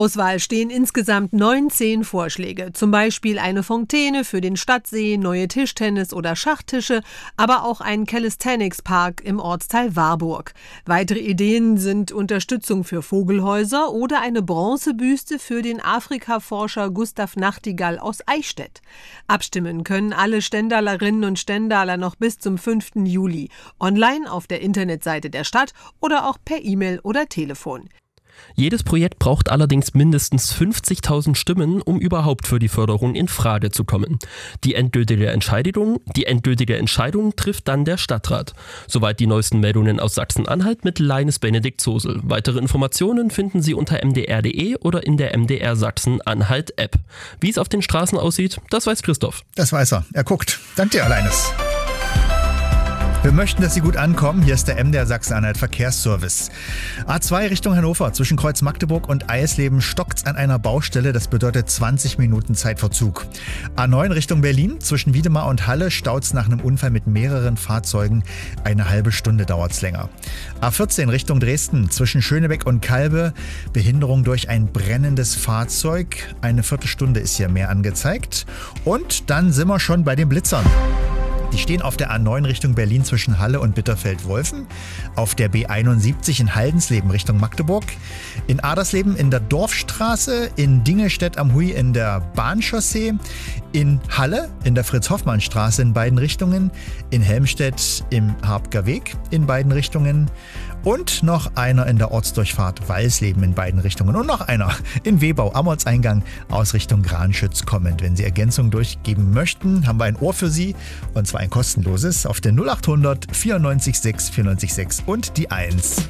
Auswahl stehen insgesamt 19 Vorschläge, zum Beispiel eine Fontäne für den Stadtsee, neue Tischtennis- oder Schachtische, aber auch ein Calisthenics-Park im Ortsteil Warburg. Weitere Ideen sind Unterstützung für Vogelhäuser oder eine Bronzebüste für den Afrikaforscher Gustav Nachtigall aus Eichstätt. Abstimmen können alle Stendalerinnen und Stendaler noch bis zum 5. Juli, online auf der Internetseite der Stadt oder auch per E-Mail oder Telefon. Jedes Projekt braucht allerdings mindestens 50.000 Stimmen, um überhaupt für die Förderung in Frage zu kommen. Die endgültige Entscheidung trifft dann der Stadtrat. Soweit die neuesten Meldungen aus Sachsen-Anhalt mit Leines Benedikt Zosel. Weitere Informationen finden Sie unter mdr.de oder in der MDR Sachsen-Anhalt-App. Wie es auf den Straßen aussieht, das weiß Christoph. Das weiß er. Er guckt. Dank dir, Leines. Wir möchten, dass Sie gut ankommen. Hier ist der MDR Sachsen-Anhalt Verkehrsservice. A2 Richtung Hannover. Zwischen Kreuz Magdeburg und Eisleben stockt's an einer Baustelle. Das bedeutet 20 Minuten Zeitverzug. A9 Richtung Berlin. Zwischen Wiedemar und Halle staut's nach einem Unfall mit mehreren Fahrzeugen. Eine halbe Stunde dauert's länger. A14 Richtung Dresden. Zwischen Schönebeck und Kalbe. Behinderung durch ein brennendes Fahrzeug. Eine Viertelstunde ist hier mehr angezeigt. Und dann sind wir schon bei den Blitzern. Die stehen auf der A9 Richtung Berlin zwischen Halle und Bitterfeld-Wolfen, auf der B71 in Haldensleben Richtung Magdeburg, in Adersleben in der Dorfstraße, in Dingelstedt am Huy in der Bahnchaussee, in Halle in der Fritz-Hoffmann-Straße in beiden Richtungen, in Helmstedt im Harbger Weg in beiden Richtungen und noch einer in der Ortsdurchfahrt Walsleben in beiden Richtungen und noch einer in Webau am Ortseingang aus Richtung Granschütz kommend. Wenn Sie Ergänzungen durchgeben möchten, haben wir ein Ohr für Sie und zwar ein kostenloses auf der 0800 94 6 94 6 und die 1.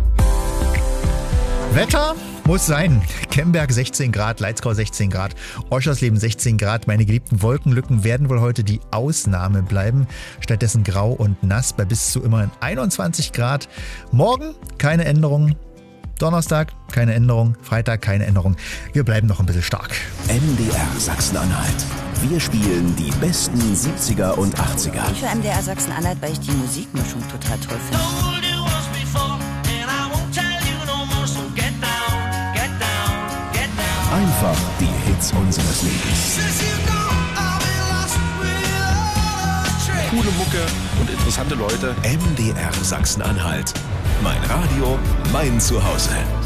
Wetter muss sein. Kemberg 16 Grad, Leitzkau 16 Grad, Oschersleben 16 Grad. Meine geliebten Wolkenlücken werden wohl heute die Ausnahme bleiben. Stattdessen grau und nass bei bis zu immerhin 21 Grad. Morgen keine Änderung. Donnerstag keine Änderung. Freitag keine Änderung. Wir bleiben noch ein bisschen stark. MDR Sachsen-Anhalt. Wir spielen die besten 70er und 80er. Ich höre MDR Sachsen-Anhalt, weil ich die Musikmischung total toll finde. Einfach die Hits unseres Lebens. Coole Mucke und interessante Leute. MDR Sachsen-Anhalt. Mein Radio, mein Zuhause.